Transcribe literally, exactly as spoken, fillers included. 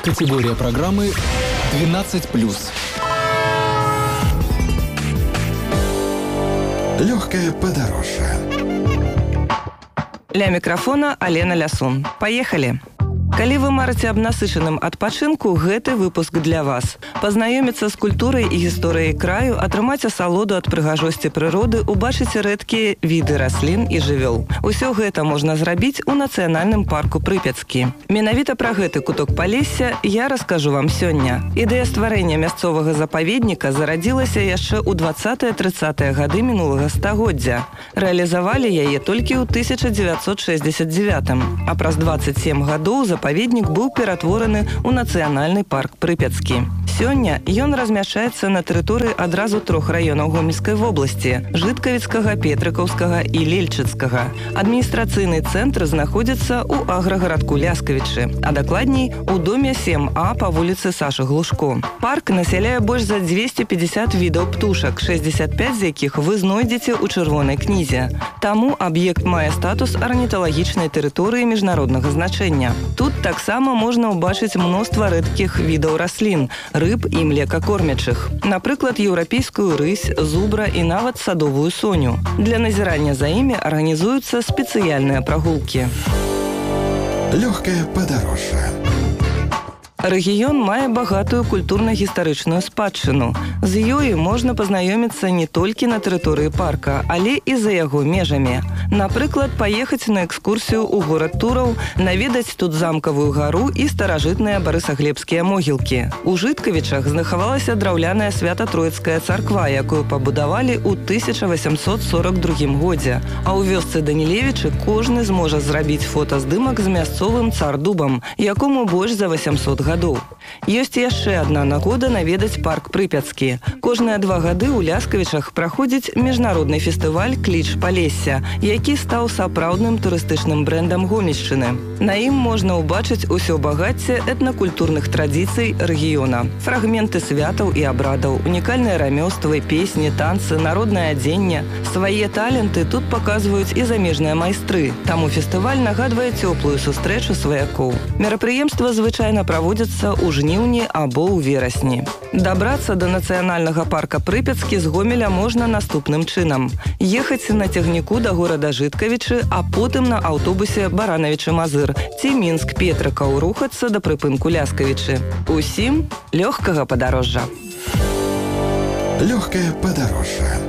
Категория программы двенадцать плюс. Легкое подорожье. Ля микрофона Алена Лясун. Поехали! Калі вы марыце аб насычаным адпачынку, гэты выпуск для вас. Пазнаёміцца з культурай і гісторыяй краю, атрымаць асалоду ад прыгажосці прыроды, убачыць рэдкія віды раслін і жывёл. Усё гэта можна зрабіць у нацыянальным парку Прыпяцкі. Менавіта пра гэты куток Палесся я раскажу вам сёння. Ідэя стварэння мясцовага запаведніка зарадзілася яшчэ ў дваццатыя-трыццатыя гады мінулага стагоддзя. Рэалізавалі яе толькі ў тысяча дзевяцьсот шэсцьдзесят дзевятым, а праз дваццаць сем гадоў запаведнік быў ператвораны ў нацыянальны парк Прыпяцкі. Сёння ён размяшчаецца на тэрыторыі адразу трох раёнаў Гомельскай вобласці – Жыткавіцкага, Петрыкаўскага і Лельчыцкага. Адміністрацыйны цэнтр знаходзіцца ў аграгарадку Ляскавічы, а дакладней у доме сем А па вуліцы Сашы Глушко. Парк насяляе больш за дзвесце пятьдесят відаў птушак, шэсцьдзесят пяць з якіх вы знойдзеце ў чырвонай кнізе. Таму аб'ект мае статус арніталагічнай тэрыторыі міжнароднага значэння. Тут таксама можна ўбачыць мноства рэдкіх відаў раслін, рыб і млекакормячых. Напрыклад, еўрапейскую рысь, зубра і нават садовую соню. Для назірання за імі арганізуюцца спецыяльныя прагулкі. Легкое подорожье. Рэгіён мае багатую культурна-гістарычную спадчыну. З ёй можна пазнаёміцца не толькі на тэрыторыі парка, але і за яго межамі. Напрыклад, паехаць на экскурсію ў горад Тураў, наведаць тут замкавую гару і старажытныя барысаглебскія могілкі. У Жыткавічах захавалася драўляная свята-троіцкая царква, якую пабудавалі ў тысяча васямсот сорок другім годзе. А ў вёсцы Данілевічы кожны зможа зрабіць фотаздымак з мясцовым цар-дубам, якому больш за васямсот гадоў. Ёсць яшчэ адна нагода наведаць парк Прыпяцкі. Кожныя два гады ў Ляскавічах праходзіць міжнародны фестываль «Кліч Палесся», які стаў сапраўдным турыстычным брэндам Гомельшчыны. На ім можна ўбачыць усё багацце этнакультурных традыцый рэгіёна. Фрагменты святаў і абрадаў, унікальныя рамёствы, песні, танцы, народнае адзенне. Свае таленты тут паказваюць і замежныя майстры. Таму фестываль нагадвае цёплую сустрэчу сваякоў. Мерапрыемства звычайна праводзяцца ў жніўні або ў верасні. Дабрацца да нацыянальнага парка Прыпяцкі з Гомеля можна наступным чынам. Ехаць на цягніку да горада Жыткавічы, а потым на аўтобусе Баранавічы-Мазыр ці Мінск-Петрыкаў рухацца да прыпынку Ляскавічы. Усім лёгкага падарожжа. Легкое подорожье.